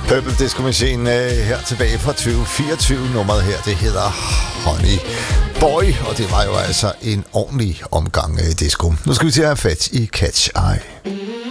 Purple Disco Machine her tilbage fra 2024. Nummeret her, det hedder Honey Boy, og det var jo altså en ordentlig omgang disco. Nu skal vi til at have fat i Catch Eye.